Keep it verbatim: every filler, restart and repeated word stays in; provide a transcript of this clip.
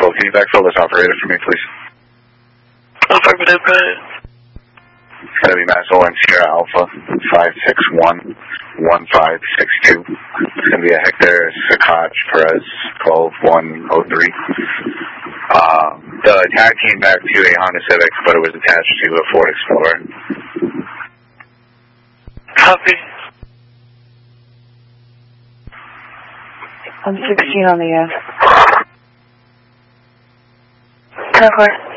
backfill. Can you backfill this operator for me, please? Affirmative, go ahead. It's going to be Mass O N Sierra Alpha five six one one five six two. It's going to be a Hector Sakach Perez twelve one oh three. Uh, the tag came back to a Honda Civic, but it was attached to a Ford Explorer. Copy. I'm sixteen on the F. ten four.